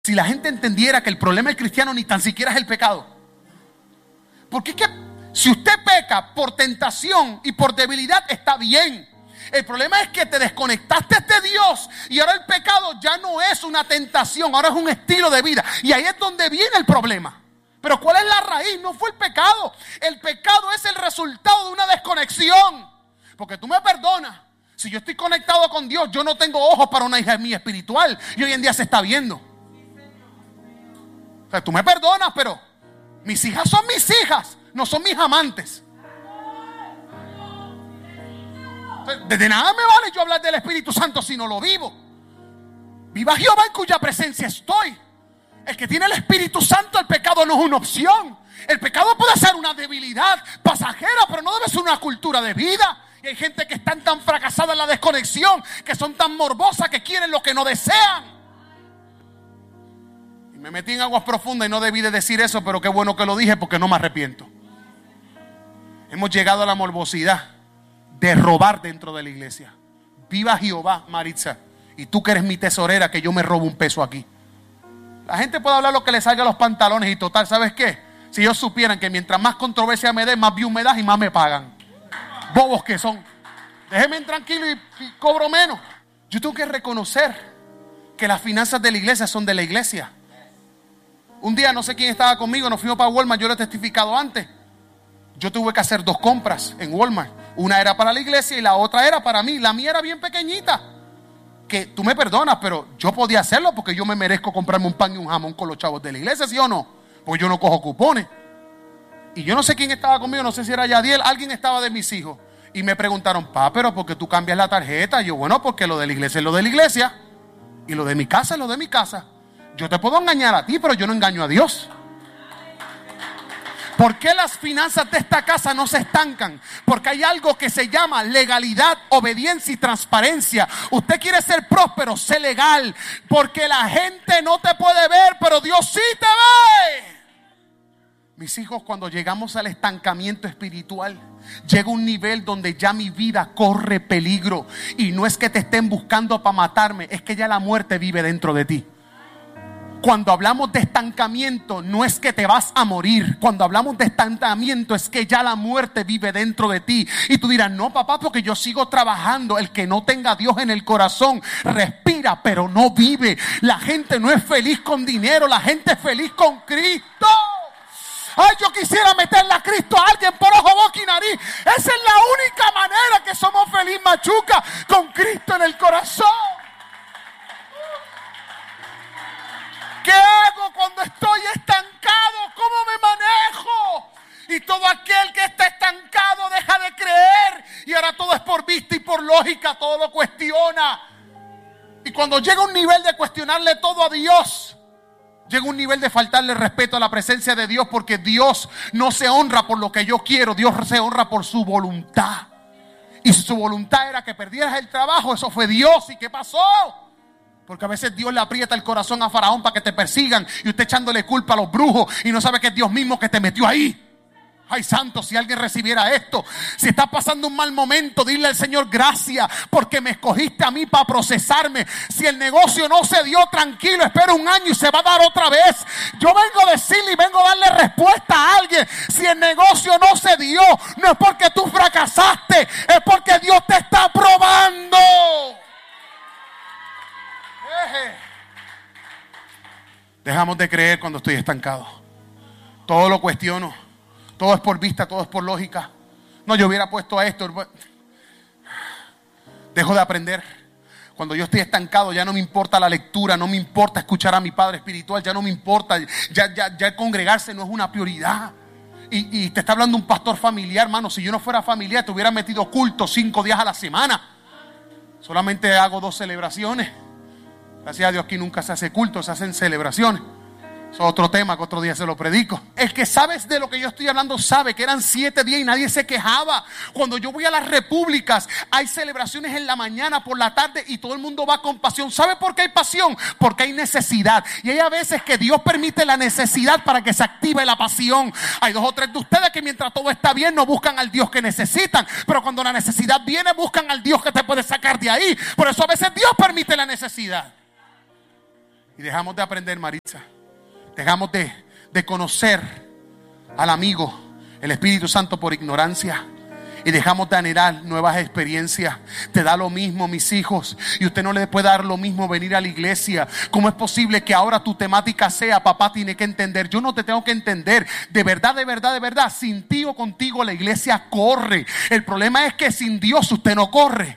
Si la gente entendiera que el problema del cristiano ni tan siquiera es el pecado. Porque es que si usted peca por tentación y por debilidad, está bien. El problema es que te desconectaste de Dios y ahora el pecado ya no es una tentación, ahora es un estilo de vida. Y ahí es donde viene el problema. Pero ¿cuál es la raíz? No fue el pecado. El pecado es el resultado de una desconexión. Porque tú me perdonas. Si yo estoy conectado con Dios, yo no tengo ojos para una hija mía espiritual. Y hoy en día se está viendo. O sea, tú me perdonas, pero mis hijas son mis hijas, no son mis amantes. De nada me vale yo hablar del Espíritu Santo si no lo vivo. Viva Jehová en cuya presencia estoy. El que tiene el Espíritu Santo, el pecado no es una opción. El pecado puede ser una debilidad pasajera, pero no debe ser una cultura de vida. Y hay gente que están tan fracasada en la desconexión, que son tan morbosas que quieren lo que no desean. Y me metí en aguas profundas y no debí de decir eso, pero qué bueno que lo dije porque no me arrepiento. Hemos llegado a la morbosidad de robar dentro de la iglesia. Viva Jehová, Maritza. Y tú que eres mi tesorera, que yo me robo un peso aquí. La gente puede hablar lo que le salga a los pantalones y total, ¿sabes qué? Si ellos supieran que mientras más controversia me den, más views me das y más me pagan. Bobos que son. Déjenme tranquilo y cobro menos. Yo tengo que reconocer que las finanzas de la iglesia son de la iglesia. Un día, no sé quién estaba conmigo, nos fuimos para Walmart, yo lo he testificado antes. Yo tuve que hacer 2 compras en Walmart. Una era para la iglesia y la otra era para mí. La mía era bien pequeñita. Que tú me perdonas, pero yo podía hacerlo porque yo me merezco comprarme un pan y un jamón con los chavos de la iglesia, ¿sí o no? Pues yo no cojo cupones. Y yo no sé quién estaba conmigo, no sé si era Yadiel, alguien estaba de mis hijos. Y me preguntaron, pero ¿por qué tú cambias la tarjeta? Y yo, bueno, porque lo de la iglesia es lo de la iglesia. Y lo de mi casa es lo de mi casa. Yo te puedo engañar a ti, pero yo no engaño a Dios. ¿Por qué las finanzas de esta casa no se estancan? Porque hay algo que se llama legalidad, obediencia y transparencia. Usted quiere ser próspero, sé legal. Porque la gente no te puede ver, pero Dios sí te ve. Mis hijos, cuando llegamos al estancamiento espiritual, llega un nivel donde ya mi vida corre peligro. Y no es que te estén buscando para matarme, es que ya la muerte vive dentro de ti. Cuando hablamos de estancamiento, no es que te vas a morir. Cuando hablamos de estancamiento, es que ya la muerte vive dentro de ti. Y tú dirás, no, papá, porque yo sigo trabajando. El que no tenga a Dios en el corazón respira, pero no vive. La gente no es feliz con dinero, la gente es feliz con Cristo. Ay, yo quisiera meterle a Cristo a alguien por ojo, boca y nariz. Esa es la única manera que somos feliz, machuca, con Cristo en el corazón. ¿Qué hago cuando estoy estancado? ¿Cómo me manejo? Y todo aquel que está estancado deja de creer. Y ahora todo es por vista y por lógica, todo lo cuestiona. Y cuando llega un nivel de cuestionarle todo a Dios, llega un nivel de faltarle respeto a la presencia de Dios, porque Dios no se honra por lo que yo quiero, Dios se honra por su voluntad. Y si su voluntad era que perdieras el trabajo, eso fue Dios. ¿Y qué pasó? Porque a veces Dios le aprieta el corazón a Faraón para que te persigan y usted echándole culpa a los brujos y no sabe que es Dios mismo que te metió ahí. Ay, santo, si alguien recibiera esto. Si estás pasando un mal momento, dile al Señor gracias porque me escogiste a mí para procesarme. Si el negocio no se dio, tranquilo, espera un año y se va a dar otra vez. Yo vengo a decirle y vengo a darle respuesta a alguien. Si el negocio no se dio, no es porque tú fracasaste, es porque Dios te está probando. Dejamos de creer cuando estoy estancado. Todo lo cuestiono. Todo es por vista, todo es por lógica. No, yo hubiera puesto a esto. Dejo de aprender. Cuando yo estoy estancado, ya no me importa la lectura, no me importa escuchar a mi padre espiritual, ya no me importa. Ya congregarse no es una prioridad. Y te está hablando un pastor familiar, hermano. Si yo no fuera familiar, te hubiera metido culto 5 días a la semana. Solamente hago 2 celebraciones. Gracias a Dios aquí nunca se hace culto, se hacen celebraciones. Eso es otro tema que otro día se lo predico. El que sabe de lo que yo estoy hablando sabe que eran 7 días y nadie se quejaba. Cuando yo voy a las repúblicas, hay celebraciones en la mañana, por la tarde y todo el mundo va con pasión. ¿Sabe por qué hay pasión? Porque hay necesidad. Y hay a veces que Dios permite la necesidad para que se active la pasión. Hay 2 o 3 de ustedes que mientras todo está bien no buscan al Dios que necesitan. Pero cuando la necesidad viene buscan al Dios que te puede sacar de ahí. Por eso a veces Dios permite la necesidad. Y dejamos de aprender, Maritza. Dejamos de conocer al amigo, el Espíritu Santo, por ignorancia. Y dejamos de anhelar nuevas experiencias. Te da lo mismo, mis hijos. Y usted no le puede dar lo mismo venir a la iglesia. ¿Cómo es posible que ahora tu temática sea: papá tiene que entender? Yo no te tengo que entender. De verdad, de verdad, de verdad, sin ti o contigo la iglesia corre. El problema es que sin Dios usted no corre.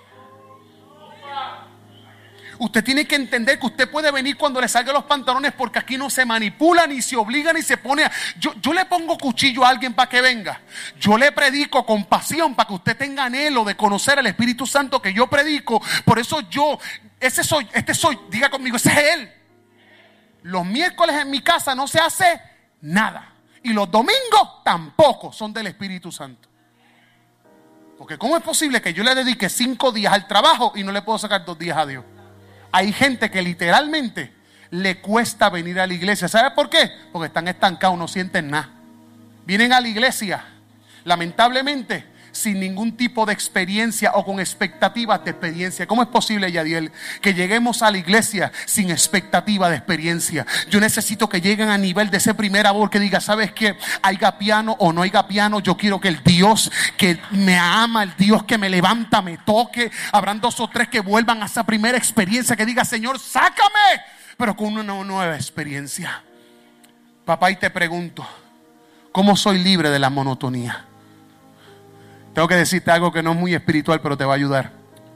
Usted tiene que entender que usted puede venir cuando le salgan los pantalones, porque aquí no se manipula, ni se obliga, ni se pone yo le pongo cuchillo a alguien para que venga. Yo le predico con pasión para que usted tenga anhelo de conocer al Espíritu Santo que yo predico. Por eso este soy, diga conmigo, ese es Él. Los miércoles en mi casa no se hace nada. Y los domingos tampoco son del Espíritu Santo. Porque ¿cómo es posible que yo le dedique 5 días al trabajo y no le puedo sacar 2 días a Dios? Hay gente que literalmente le cuesta venir a la iglesia. ¿Sabe por qué? Porque están estancados, no sienten nada. Vienen a la iglesia, lamentablemente, sin ningún tipo de experiencia o con expectativas de experiencia. ¿Cómo es posible, Yadiel, que lleguemos a la iglesia sin expectativa de experiencia? Yo necesito que lleguen a nivel de ese primer amor, que diga: ¿sabes qué? Haya piano o no haya piano, yo quiero que el Dios que me ama, el Dios que me levanta, me toque. Habrán 2 o 3 que vuelvan a esa primera experiencia, que diga: Señor, sácame, pero con una nueva experiencia. Papá, y te pregunto, ¿cómo soy libre de la monotonía? Tengo que decirte algo que no es muy espiritual, pero te va a ayudar.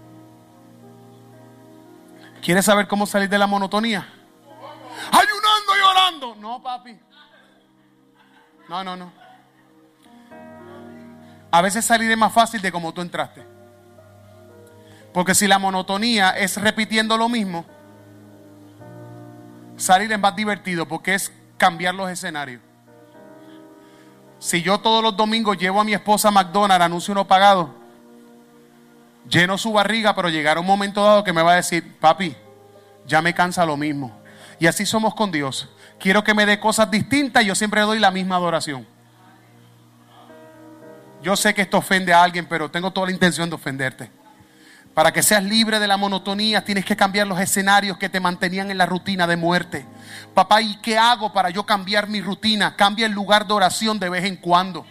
¿Quieres saber cómo salir de la monotonía? Ayunando y orando. No, papi. No. A veces salir es más fácil de como tú entraste. Porque si la monotonía es repitiendo lo mismo, salir es más divertido, porque es cambiar los escenarios. Si yo todos los domingos llevo a mi esposa a McDonald's, anuncio no pagado, lleno su barriga, pero llegará un momento dado que me va a decir: papi, ya me cansa lo mismo. Y así somos con Dios. Quiero que me dé cosas distintas y yo siempre doy la misma adoración. Yo sé que esto ofende a alguien, pero tengo toda la intención de ofenderte. Para que seas libre de la monotonía, tienes que cambiar los escenarios que te mantenían en la rutina de muerte. Papá, ¿y qué hago para yo cambiar mi rutina? Cambia el lugar de oración de vez en cuando.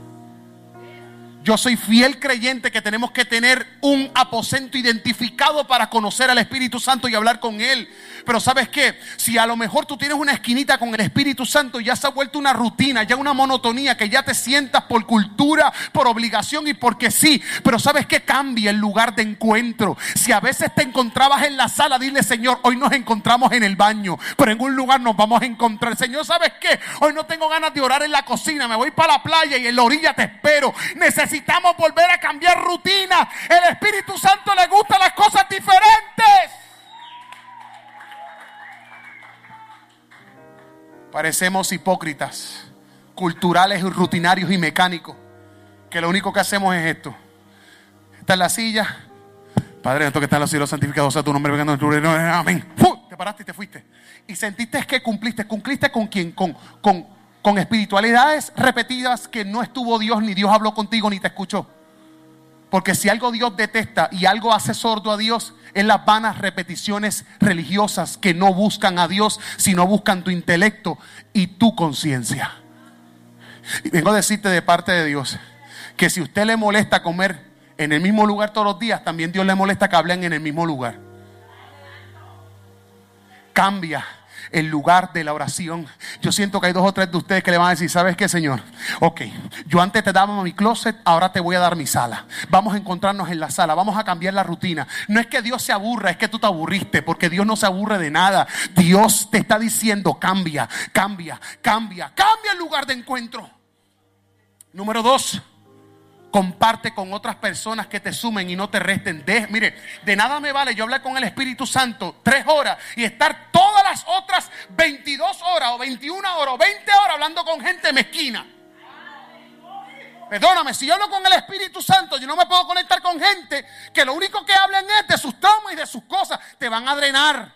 Yo soy fiel creyente que tenemos que tener un aposento identificado para conocer al Espíritu Santo y hablar con Él. Pero ¿sabes qué? Si a lo mejor tú tienes una esquinita con el Espíritu Santo, ya se ha vuelto una rutina, ya una monotonía, que ya te sientas por cultura, por obligación y porque sí. Pero ¿sabes qué? Cambia el lugar de encuentro. Si a veces te encontrabas en la sala, dile: Señor, hoy nos encontramos en el baño, pero en un lugar nos vamos a encontrar. Señor, ¿sabes qué? Hoy no tengo ganas de orar en la cocina, me voy para la playa y en la orilla te espero. Necesitamos volver a cambiar rutina. El Espíritu Santo le gustan las cosas diferentes. Parecemos hipócritas, culturales, rutinarios y mecánicos, que lo único que hacemos es esto. Está en la silla: Padre nuestro que está en los cielos, santificado sea tu nombre, venga tu reino, amén. Te paraste y te fuiste. Y sentiste que cumpliste. ¿Cumpliste con quién? Con espiritualidades repetidas que no estuvo Dios, ni Dios habló contigo, ni te escuchó. Porque si algo Dios detesta y algo hace sordo a Dios, es las vanas repeticiones religiosas que no buscan a Dios, sino buscan tu intelecto y tu conciencia. Y vengo a decirte de parte de Dios que si usted le molesta comer en el mismo lugar todos los días, también Dios le molesta que hablen en el mismo lugar. Cambia el lugar de la oración. Yo siento que hay 2 o 3 de ustedes que le van a decir: ¿sabes qué, Señor? Ok, yo antes te daba mi closet, ahora te voy a dar mi sala. Vamos a encontrarnos en la sala, vamos a cambiar la rutina. No es que Dios se aburra, es que tú te aburriste, porque Dios no se aburre de nada. Dios te está diciendo: cambia el lugar de encuentro. Número 2, comparte con otras personas que te sumen y no te resten. Mire, de nada me vale yo hablar con el Espíritu Santo 3 horas y estar todas las otras 22 horas o 21 horas o 20 horas hablando con gente mezquina. Perdóname, si yo hablo con el Espíritu Santo, yo no me puedo conectar con gente que lo único que hablan es de sus traumas y de sus cosas. Te van a drenar.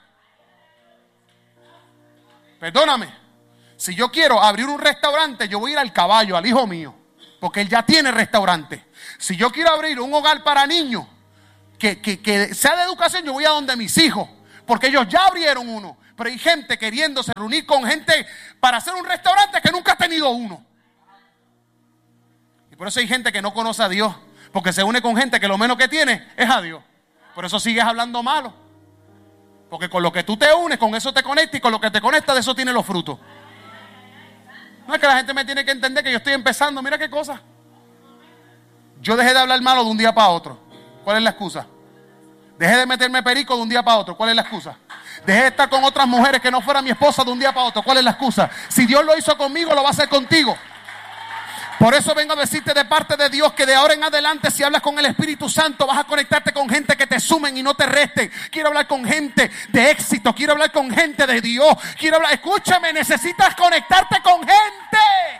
Perdóname, si yo quiero abrir un restaurante, yo voy a ir al caballo, al hijo mío, porque él ya tiene restaurante. Si yo quiero abrir un hogar para niños que sea de educación, yo voy a donde mis hijos. Porque ellos ya abrieron uno. Pero hay gente queriéndose reunir con gente para hacer un restaurante que nunca ha tenido uno. Y por eso hay gente que no conoce a Dios. Porque se une con gente que lo menos que tiene es a Dios. Por eso sigues hablando malo. Porque con lo que tú te unes, con eso te conectas. Y con lo que te conectas, de eso tiene los frutos. No es que la gente me tiene que entender que yo estoy empezando. Mira qué cosa. Yo dejé de hablar malo de un día para otro. ¿Cuál es la excusa? Dejé de meterme perico de un día para otro. ¿Cuál es la excusa? Dejé de estar con otras mujeres que no fuera mi esposa de un día para otro. ¿Cuál es la excusa? Si Dios lo hizo conmigo, lo va a hacer contigo. Por eso vengo a decirte de parte de Dios que de ahora en adelante, si hablas con el Espíritu Santo, vas a conectarte con gente que te sumen y no te resten. Quiero hablar con gente de éxito. Quiero hablar con gente de Dios. Quiero hablar, escúchame, necesitas conectarte con gente.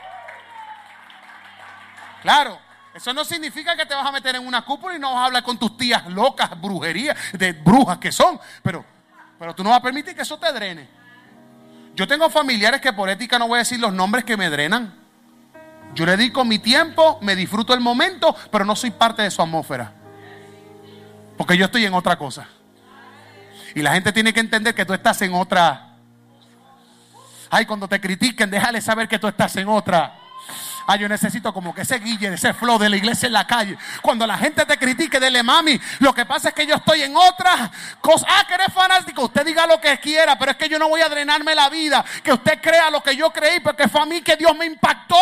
Claro, eso no significa que te vas a meter en una cúpula y no vas a hablar con tus tías locas, brujerías, de brujas que son. Pero tú no vas a permitir que eso te drene. Yo tengo familiares que por ética no voy a decir los nombres que me drenan. Yo le dedico mi tiempo, me disfruto el momento, pero no soy parte de su atmósfera. Porque yo estoy en otra cosa. Y la gente tiene que entender que tú estás en otra. Ay, cuando te critiquen, déjale saber que tú estás en otra. Ay, yo necesito como que ese guille, ese flow de la iglesia en la calle. Cuando la gente te critique, dele mami. Lo que pasa es que yo estoy en otra cosa. Ah, que eres fanático. Usted diga lo que quiera, pero es que yo no voy a drenarme la vida. Que usted crea lo que yo creí, porque fue a mí que Dios me impactó.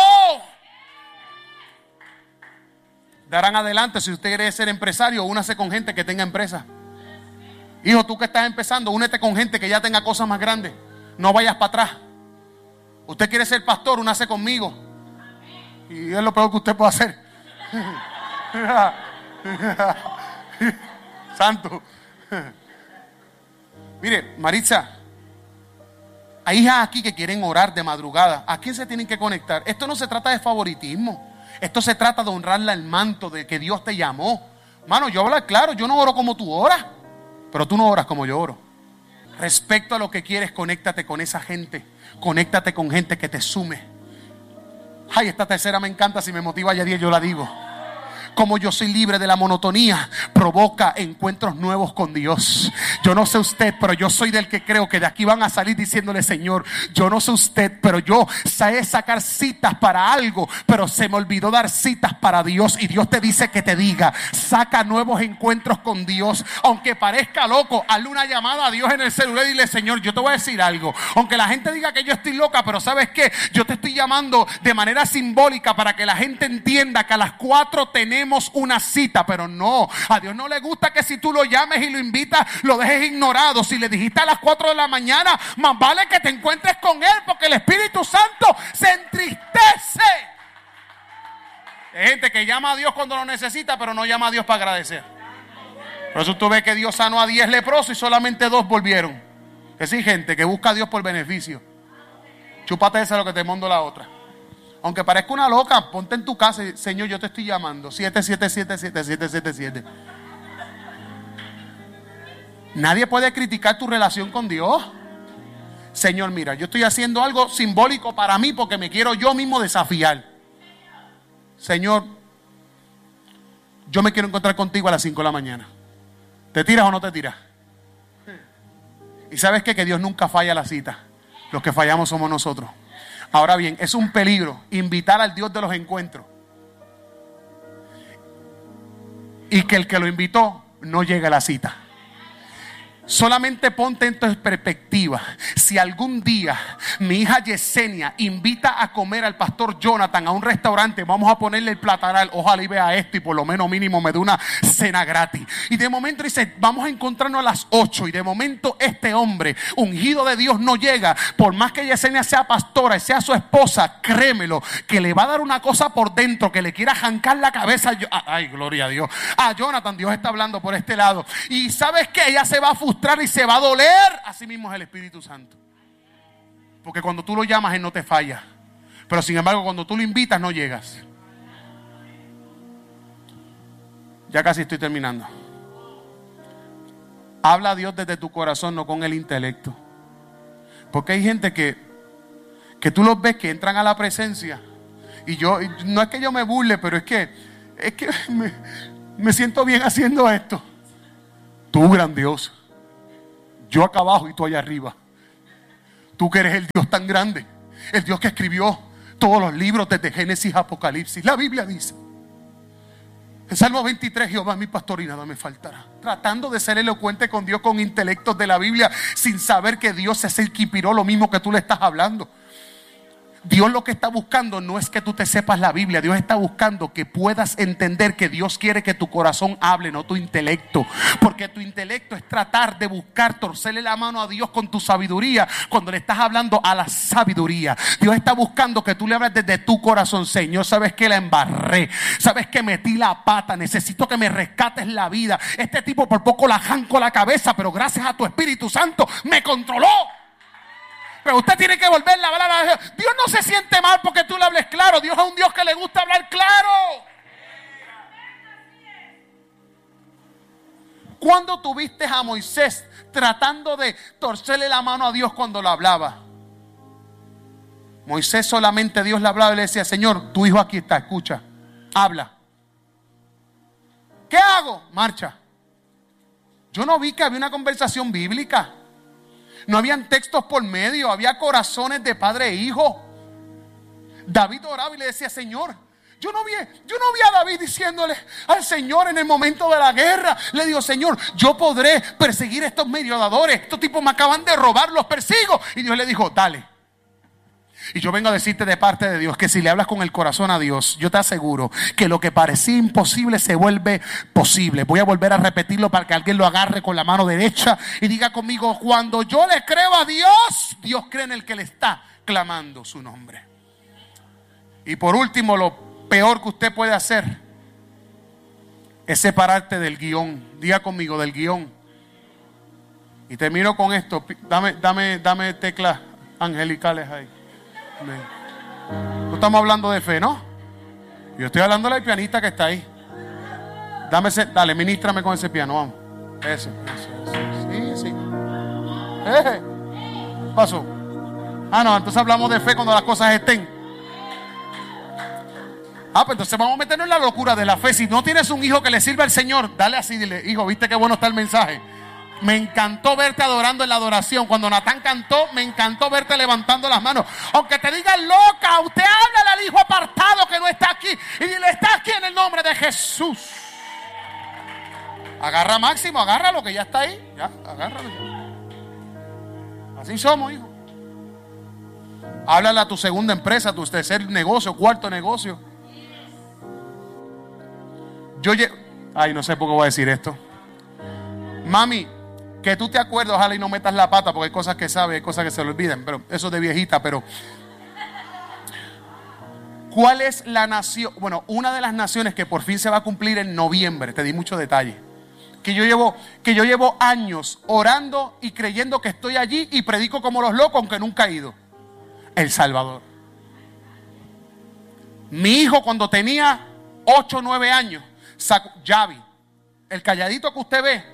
Darán adelante, si usted quiere ser empresario, únase con gente que tenga empresa. Hijo, tú que estás empezando, únete con gente que ya tenga cosas más grandes. No vayas para atrás. Usted quiere ser pastor, únase conmigo. Y es lo peor que usted puede hacer. Santo. Mire, Maritza, hay hijas aquí que quieren orar de madrugada. ¿A quién se tienen que conectar? Esto no se trata de favoritismo. Esto se trata de honrarle al manto de que Dios te llamó. Mano, yo hablo claro, yo no oro como tú oras, pero tú no oras como yo oro. Respecto a lo que quieres, conéctate con esa gente. Conéctate con gente que te sume. Ay, esta tercera me encanta, si me motiva ya 10 yo la digo. Como yo soy libre de la monotonía, provoca encuentros nuevos con Dios. Yo no sé usted, pero yo soy del que creo que de aquí van a salir diciéndole: Señor, yo no sé usted, pero yo sé sacar citas para algo, pero se me olvidó dar citas para Dios. Y Dios te dice que te diga: saca nuevos encuentros con Dios. Aunque parezca loco, hazle una llamada a Dios en el celular y dile: Señor, yo te voy a decir algo. Aunque la gente diga que yo estoy loca, pero ¿sabes qué? Yo te estoy llamando de manera simbólica para que la gente entienda que a las 4 tenemos una cita. Pero no, a Dios no le gusta que si tú lo llames y lo invitas, lo dejes ignorado. Si le dijiste a las 4 de la mañana, más vale que te encuentres con Él, porque el Espíritu Santo se entristece. Hay gente que llama a Dios cuando lo necesita, pero no llama a Dios para agradecer. Por eso tú ves que Dios sanó a 10 leprosos y solamente 2 volvieron. Que sí, gente que busca a Dios por beneficio. Chúpate esa, lo que te mando la otra. Aunque parezca una loca, ponte en tu casa y: Señor, yo te estoy llamando. 7777777. Nadie puede criticar tu relación con Dios. Señor, mira, yo estoy haciendo algo simbólico para mí porque me quiero yo mismo desafiar. Señor, yo me quiero encontrar contigo a las 5 de la mañana. ¿Te tiras o no te tiras? Y ¿sabes qué? Que Dios nunca falla la cita. Los que fallamos somos nosotros. Ahora bien, es un peligro invitar al Dios de los encuentros y que el que lo invitó no llegue a la cita. Solamente ponte en tu perspectiva. Si algún día mi hija Yesenia invita a comer al pastor Jonathan a un restaurante, vamos a ponerle el platanal, ojalá y vea esto y por lo menos mínimo me dé una cena gratis. Y de momento dice: vamos a encontrarnos a las 8. Y de momento este hombre ungido de Dios no llega. Por más que Yesenia sea pastora y sea su esposa, créemelo, que le va a dar una cosa por dentro, que le quiera arrancar la cabeza. Ay, gloria a Dios. A Jonathan, Dios está hablando por este lado. Y ¿sabes qué? Ella se va a frustrar y se va a doler. Así mismo es el Espíritu Santo. Porque cuando tú lo llamas, Él no te falla. Pero sin embargo, cuando tú lo invitas, no llegas. Ya casi estoy terminando. Habla a Dios desde tu corazón, no con el intelecto. Porque hay gente que tú los ves que entran a la presencia. Y yo, no es que yo me burle, pero es que me siento bien haciendo esto. Tú, grandioso. Yo acá abajo y tú allá arriba. Tú que eres el Dios tan grande, el Dios que escribió todos los libros desde Génesis a Apocalipsis. La Biblia dice en Salmo 23, Jehová es mi pastor y nada me faltará. Tratando de ser elocuente con Dios con intelectos de la Biblia, sin saber que Dios es el que inspiró lo mismo que tú le estás hablando. Dios lo que está buscando no es que tú te sepas la Biblia. Dios está buscando que puedas entender que Dios quiere que tu corazón hable, no tu intelecto. Porque tu intelecto es tratar de buscar, torcerle la mano a Dios con tu sabiduría, cuando le estás hablando a la sabiduría. Dios está buscando que tú le hables desde tu corazón. Señor, sabes que la embarré, sabes que metí la pata, necesito que me rescates la vida. Este tipo por poco la janco la cabeza, pero gracias a tu Espíritu Santo me controló. Pero usted tiene que volver la palabra. Dios no se siente mal porque tú le hables claro. Dios es un Dios que le gusta hablar claro. ¿Cuándo tuviste a Moisés tratando de torcerle la mano a Dios cuando lo hablaba? Moisés solamente Dios le hablaba y le decía: Señor, tu hijo aquí está, escucha, habla. ¿Qué hago? Marcha. Yo no vi que había una conversación bíblica. No habían textos por medio, había corazones de padre e hijo. David oraba y le decía: Señor, yo no vi a David diciéndole al Señor en el momento de la guerra. Le digo: Señor, yo podré perseguir a estos mediadores. Estos tipos me acaban de robar, los persigo. Y Dios le dijo: dale. Y yo vengo a decirte de parte de Dios que si le hablas con el corazón a Dios, yo te aseguro que lo que parecía imposible se vuelve posible. Voy a volver a repetirlo para que alguien lo agarre con la mano derecha y diga conmigo: cuando yo le creo a Dios, Dios cree en el que le está clamando su nombre. Y por último, lo peor que usted puede hacer es separarte del guión. Diga conmigo: del guión. Y termino con esto. Dame teclas angelicales ahí. No estamos hablando de fe, ¿no? Yo estoy hablando del pianista que está ahí. Dale, ministrame con ese piano, vamos. Eso. Sí. ¿Qué pasó? No, entonces hablamos de fe cuando las cosas estén. Pues entonces vamos a meternos en la locura de la fe. Si no tienes un hijo que le sirva al Señor, dale así, dile: hijo, ¿viste qué bueno está el mensaje? Me encantó verte adorando en la adoración. Cuando Natán cantó, me encantó verte levantando las manos. Aunque te digan loca, usted háblale al hijo apartado que no está aquí y dile: está aquí en el nombre de Jesús. Agarra Máximo, agárralo que ya está ahí. Ya, agárralo. Así somos, hijo. Háblale a tu segunda empresa, a tu tercer negocio, cuarto negocio. No sé por qué voy a decir esto. Mami, que tú te acuerdes, ojalá y no metas la pata, porque hay cosas que sabes, hay cosas que se le olvidan, pero eso es de viejita. Pero ¿cuál es la nación? Bueno, una de las naciones que por fin se va a cumplir en noviembre, te di mucho detalle, que yo llevo años orando y creyendo que estoy allí y predico como los locos, aunque nunca he ido. El Salvador. Mi hijo, cuando tenía 8 o 9 años, Yavi, el calladito que usted ve,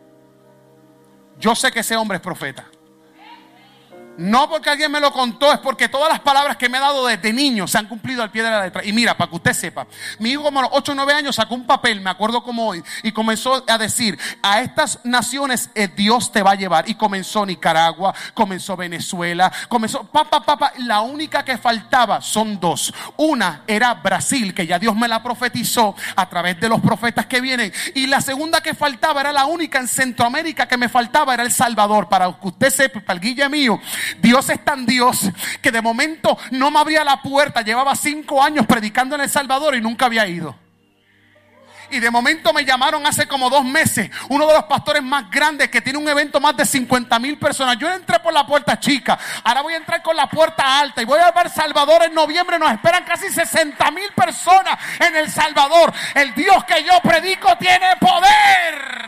yo sé que ese hombre es profeta. No porque alguien me lo contó, es porque todas las palabras que me ha dado desde niño se han cumplido al pie de la letra. Y mira, para que usted sepa, mi hijo como a los 8 o 9 años sacó un papel, me acuerdo como hoy, y comenzó a decir: a estas naciones Dios te va a llevar. Y comenzó Nicaragua, comenzó Venezuela, comenzó La única que faltaba son 2. Una era Brasil, que ya Dios me la profetizó a través de los profetas que vienen. Y la segunda que faltaba, era la única en Centroamérica que me faltaba, era El Salvador. Para que usted sepa, para el guille mío, Dios es tan Dios que de momento no me abría la puerta. Llevaba 5 años predicando en El Salvador y nunca había ido. Y de momento me llamaron hace como 2 meses, uno de los pastores más grandes que tiene un evento más de 50,000 personas. Yo entré por la puerta chica, ahora voy a entrar con la puerta alta y voy a ver El Salvador en noviembre. Nos esperan casi 60,000 personas en El Salvador. El Dios que yo predico tiene poder.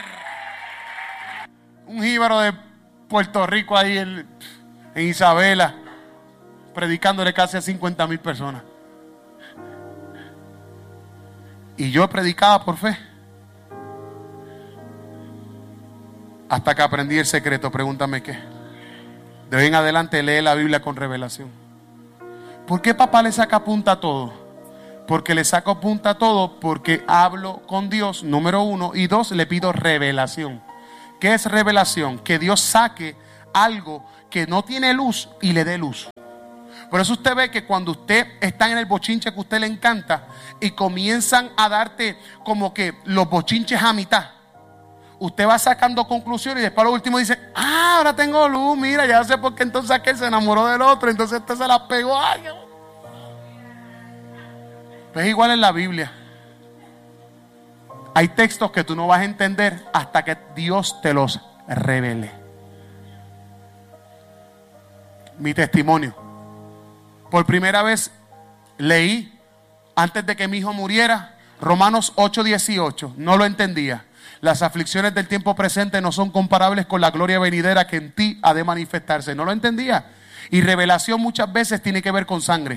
Un jíbaro de Puerto Rico ahí en Isabela, predicándole casi a 50,000 personas. Y yo predicaba por fe. Hasta que aprendí el secreto. Pregúntame qué. De hoy en adelante lee la Biblia con revelación. ¿Por qué papá le saca punta a todo? Porque le saco punta a todo porque hablo con Dios, número 1. Y 2, le pido revelación. ¿Qué es revelación? Que Dios saque algo que no tiene luz y le dé luz. Por eso usted ve que cuando usted está en el bochinche que a usted le encanta y comienzan a darte como que los bochinches a mitad, usted va sacando conclusiones y después lo último dice, ahora tengo luz, mira, ya sé por qué entonces aquel se enamoró del otro, entonces este se la pegó. Ay, es igual en la Biblia. Hay textos que tú no vas a entender hasta que Dios te los revele. Mi testimonio. Por primera vez leí, antes de que mi hijo muriera, Romanos 8:18. No lo entendía. Las aflicciones del tiempo presente no son comparables con la gloria venidera que en ti ha de manifestarse. No lo entendía. Y revelación muchas veces tiene que ver con sangre.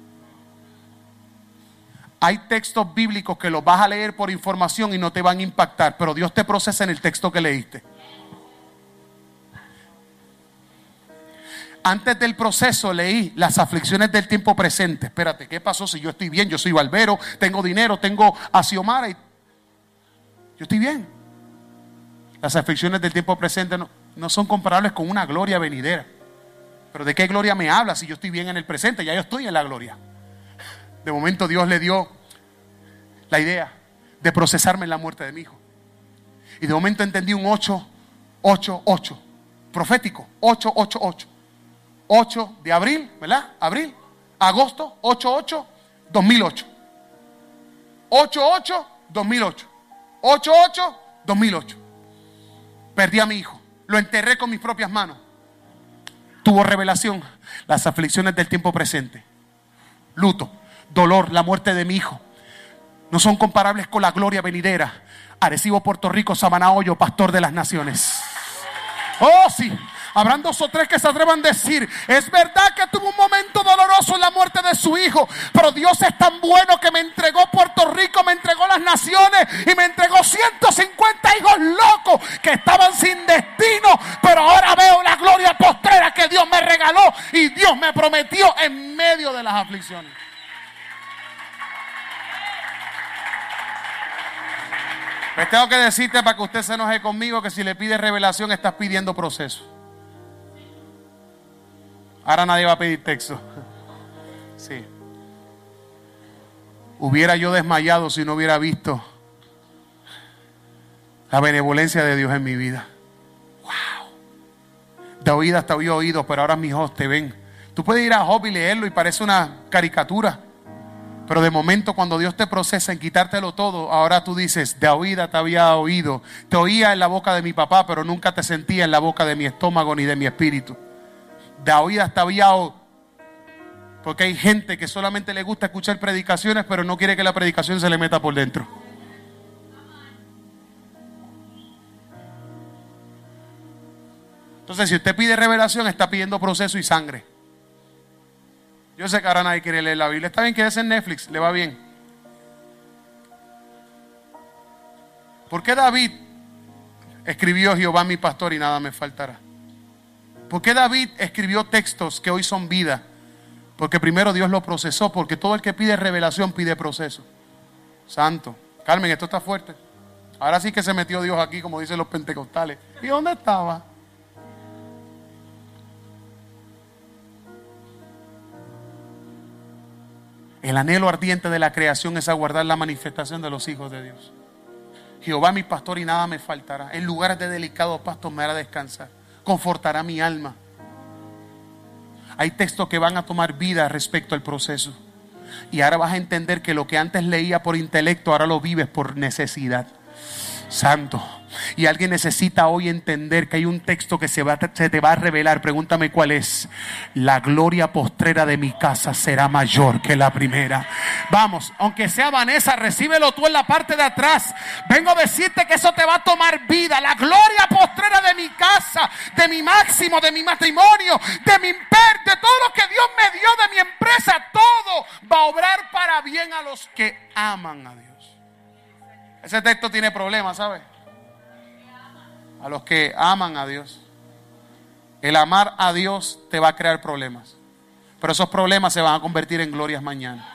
Hay textos bíblicos que los vas a leer por información y no te van a impactar, pero Dios te procesa en el texto que leíste. Antes del proceso leí las aflicciones del tiempo presente. Espérate, ¿qué pasó si yo estoy bien? Yo soy barbero, tengo dinero, tengo a Xiomara y yo estoy bien. Las aflicciones del tiempo presente no son comparables con una gloria venidera. Pero ¿de qué gloria me habla si yo estoy bien en el presente? Ya yo estoy en la gloria. De momento Dios le dio la idea de procesarme en la muerte de mi hijo. Y de momento entendí un 8-8-8 profético, 8-8-8. 8 de abril, ¿verdad? Abril, agosto, 8-8, 2008. 8-8, 2008. 8-8, 2008. Perdí a mi hijo. Lo enterré con mis propias manos. Tuvo revelación. Las aflicciones del tiempo presente. Luto, dolor, la muerte de mi hijo. No son comparables con la gloria venidera. Arecibo, Puerto Rico, Samaná Hoyo, pastor de las naciones. Oh, sí. Habrán 2 o 3 que se atrevan a decir, es verdad que tuvo un momento doloroso en la muerte de su hijo, pero Dios es tan bueno que me entregó Puerto Rico, me entregó las naciones y me entregó 150 hijos locos que estaban sin destino, pero ahora veo la gloria postrera que Dios me regaló y Dios me prometió en medio de las aflicciones. Pues tengo que decirte, para que usted se enoje conmigo, que si le pides revelación estás pidiendo proceso. Ahora nadie va a pedir texto. Sí. Hubiera yo desmayado si no hubiera visto la benevolencia de Dios en mi vida. Wow. De oídas te había oído, pero ahora mis ojos te ven. Tú puedes ir a Job y leerlo y parece una caricatura. Pero de momento cuando Dios te procesa en quitártelo todo, ahora tú dices, de oída te había oído. Te oía en la boca de mi papá, pero nunca te sentía en la boca de mi estómago ni de mi espíritu. De oídas te había oído. Porque hay gente que solamente le gusta escuchar predicaciones, pero no quiere que la predicación se le meta por dentro. Entonces, si usted pide revelación, está pidiendo proceso y sangre. Yo sé que ahora nadie quiere leer la Biblia. Está bien, quédese en Netflix, le va bien. ¿Por qué David escribió Jehová mi pastor y nada me faltará? ¿Por qué David escribió textos que hoy son vida? Porque primero Dios lo procesó, porque todo el que pide revelación pide proceso. Santo. Carmen, esto está fuerte. Ahora sí que se metió Dios aquí, como dicen los pentecostales. ¿Y dónde estaba? El anhelo ardiente de la creación es aguardar la manifestación de los hijos de Dios. Jehová mi pastor y nada me faltará. En lugares de delicados pastos me hará descansar. Confortará mi alma. Hay textos que van a tomar vida respecto al proceso. Y ahora vas a entender que lo que antes leía por intelecto, ahora lo vives por necesidad. Santo. Y alguien necesita hoy entender que hay un texto que se te va a revelar. Pregúntame cuál es. La gloria postrera de mi casa será mayor que la primera. Vamos, aunque sea Vanessa, recíbelo tú en la parte de atrás. Vengo a decirte que eso te va a tomar vida. La gloria postrera de mi casa, de mi máximo, de mi matrimonio, de mi imperio, de todo lo que Dios me dio, de mi empresa, todo va a obrar para bien a los que aman a Dios. Ese texto tiene problemas, ¿sabes? A los que aman a Dios. El amar a Dios te va a crear problemas. Pero esos problemas se van a convertir en glorias mañana.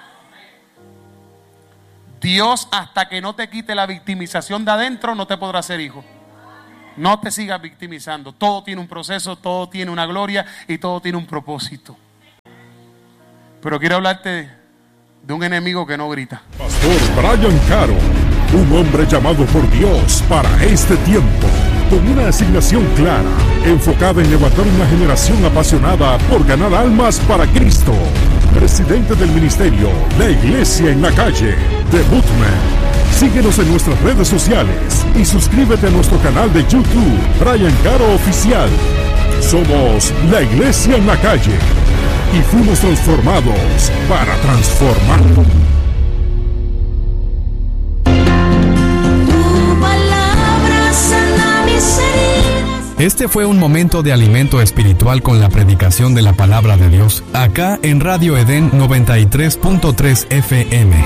Dios, hasta que no te quite la victimización de adentro, no te podrá hacer hijo. No te sigas victimizando. Todo tiene un proceso, todo tiene una gloria y todo tiene un propósito. Pero quiero hablarte de un enemigo que no grita. Pastor Brian Caro, un hombre llamado por Dios para este tiempo, con una asignación clara, enfocada en levantar una generación apasionada por ganar almas para Cristo. Presidente del ministerio La Iglesia en la Calle, The Bootman. Síguenos en nuestras redes sociales y suscríbete a nuestro canal de YouTube, Brian Caro Oficial. Somos La Iglesia en la Calle y fuimos transformados para transformar. Este fue un momento de alimento espiritual con la predicación de la palabra de Dios, acá en Radio Edén 93.3 FM.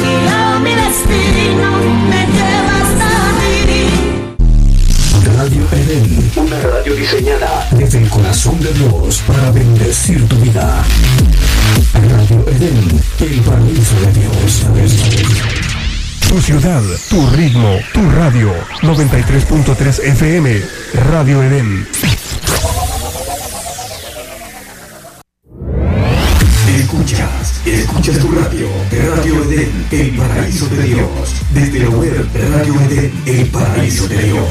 Radio Edén, una radio diseñada desde el corazón de Dios para bendecir tu vida. Radio Edén, el paraíso de Dios. Tu ciudad, tu ritmo, tu radio. 93.3 FM, Radio Edén. Escuchas tu radio, Radio Edén, el paraíso de Dios. Desde la web Radio Edén, el paraíso de Dios.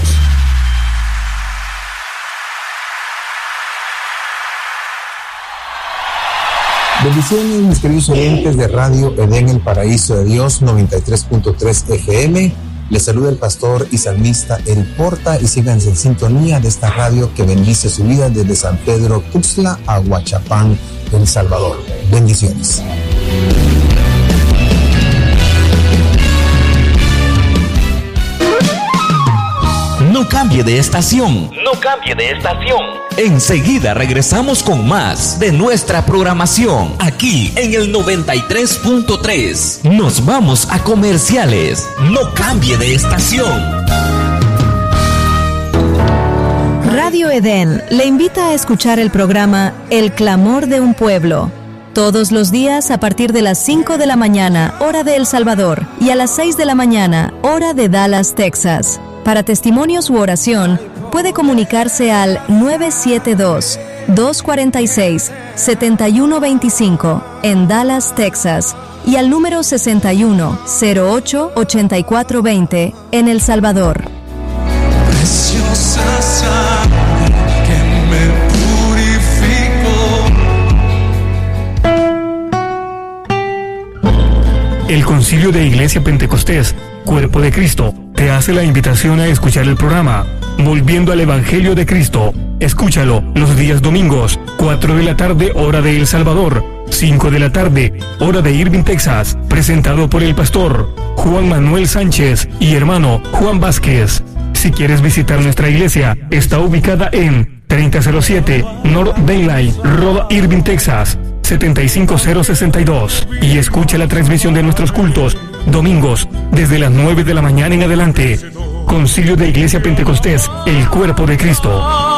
Bendiciones, mis queridos oyentes de Radio Edén, el paraíso de Dios, 93.3 FM. Les saluda el pastor y salmista Eric Porta y síganse en sintonía de esta radio que bendice su vida desde San Pedro Tuxtla a Huachapán, El Salvador. Bendiciones. No cambie de estación. No cambie de estación. Enseguida regresamos con más de nuestra programación aquí en el 93.3. Nos vamos a comerciales. No cambie de estación. Radio Edén le invita a escuchar el programa El Clamor de un Pueblo. Todos los días a partir de las 5 de la mañana, hora de El Salvador, y a las 6 de la mañana, hora de Dallas, Texas. Para testimonios u oración, puede comunicarse al 972-246-7125 en Dallas, Texas, y al número 6108-8420 en El Salvador. Preciosa sangre que me purificó. El Concilio de Iglesia Pentecostés, Cuerpo de Cristo, te hace la invitación a escuchar el programa Volviendo al Evangelio de Cristo. Escúchalo los días domingos, 4 de la tarde, hora de El Salvador, 5 de la tarde, hora de Irving, Texas, presentado por el pastor Juan Manuel Sánchez y hermano Juan Vázquez. Si quieres visitar nuestra iglesia, está ubicada en 3007 North Daylight Road, Irving, Texas, 75062. Y escucha la transmisión de nuestros cultos domingos desde las 9 de la mañana en adelante. Concilio de Iglesia Pentecostés, el Cuerpo de Cristo.